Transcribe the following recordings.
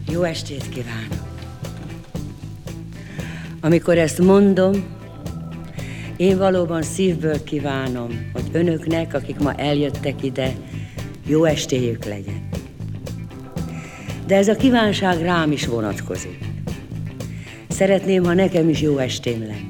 Jó estét kívánok! Amikor ezt mondom, én valóban szívből kívánom, hogy önöknek, akik ma eljöttek ide, jó estéjük legyen. De ez a kívánság rám is vonatkozik. Szeretném, ha nekem is jó estém lenne.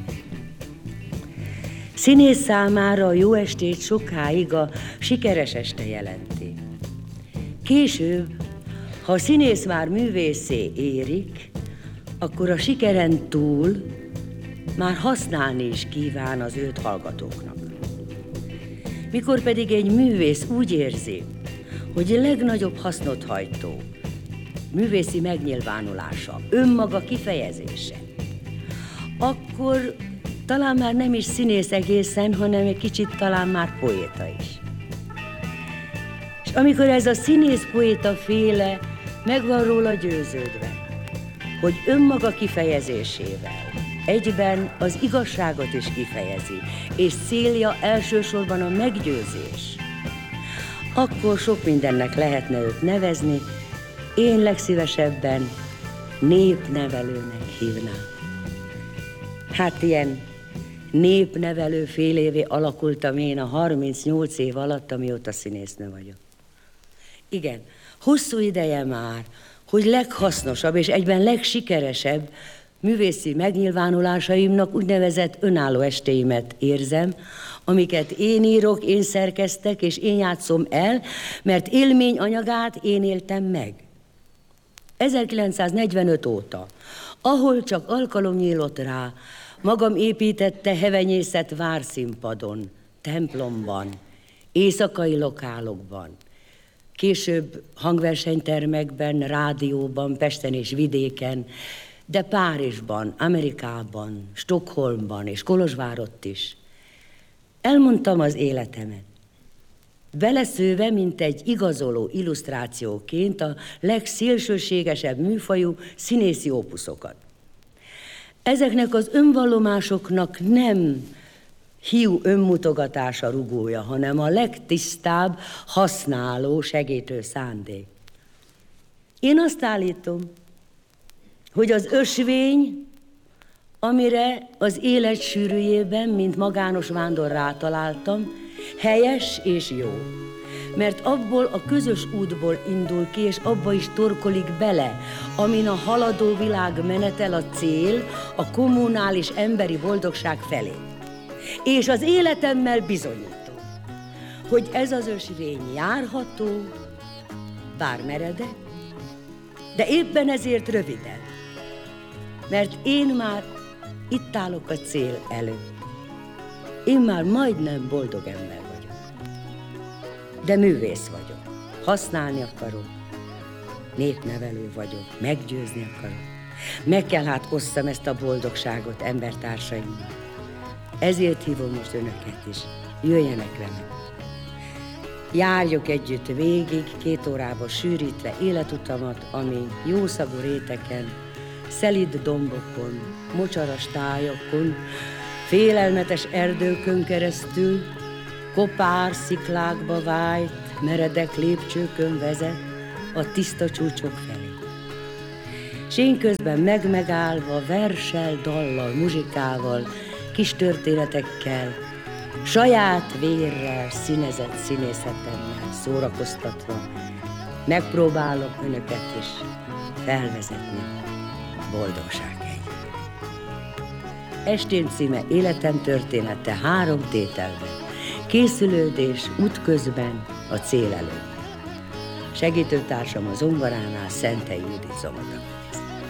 Színész számára a jó estét sokáig a sikeres este jelenti. Később, ha a színész már művészé érik, akkor a sikeren túl már használni is kíván az őt hallgatóknak. Mikor pedig egy művész úgy érzi, hogy a legnagyobb hasznot hajtó művészi megnyilvánulása, önmaga kifejezése, akkor talán már nem is színész egészen, hanem egy kicsit talán már poéta is. És amikor ez a színész-poéta féle meg van róla győződve, hogy önmaga kifejezésével egyben az igazságot is kifejezi, és célja elsősorban a meggyőzés, akkor sok mindennek lehetne őt nevezni, én legszívesebben népnevelőnek hívnám. Hát ilyen népnevelő fél évé alakultam én a 38 év alatt, amióta színésznő vagyok. Igen, hosszú ideje már, hogy leghasznosabb és egyben legsikeresebb művészi megnyilvánulásaimnak úgynevezett önálló estéimet érzem, amiket én írok, én szerkesztek és én játszom el, mert élmény anyagát én éltem meg. 1945 óta, ahol csak alkalom nyílott rá, magam építette hevenyészet várszínpadon, templomban, éjszakai lokálokban, később hangversenytermekben, rádióban, Pesten és vidéken, de Párizsban, Amerikában, Stockholmban és Kolozsvárott is. Elmondtam az életemet, beleszőve, mint egy igazoló illusztrációként a legszélsőségesebb műfajú színészi ópuszokat. Ezeknek az önvallomásoknak nem hiú önmutogatása rugója, hanem a legtisztább, használó, segítő szándék. Én azt állítom, hogy az ösvény, amire az élet sűrűjében, mint magános vándor rátaláltam, helyes és jó, mert abból a közös útból indul ki, és abba is torkolik bele, amin a haladó világ menetel a cél, a kommunális emberi boldogság felé. És az életemmel bizonyítom, hogy ez az ösvény járható, bár meredek, de éppen ezért röviden, mert én már itt állok a cél előtt. Én már majdnem boldog ember vagyok, de művész vagyok, használni akarok, népnevelő vagyok, meggyőzni akarok. Meg kell hát osszam ezt a boldogságot embertársaimmal. Ezért hívom most önöket is, jöjjenek velem. Járjuk együtt végig, 2 órába sűrítve életutamat, ami jószagú réteken, szelíd dombokon, mocsaras tájakon, félelmetes erdőkön keresztül, kopár sziklákba vájt, meredek lépcsőkön vezet a tiszta csúcsok felé. S én közben megmegállva, verssel, dallal, muzsikával, kis történetekkel, saját vérrel, színezett színészetemmel szórakoztatva, megpróbálom önöket is felvezetni boldogság egyre. Estén címe Életem története 3 tételben, készülődés útközben a cél előtt. Segítőtársam a zongoránál Szentely Judit zongora.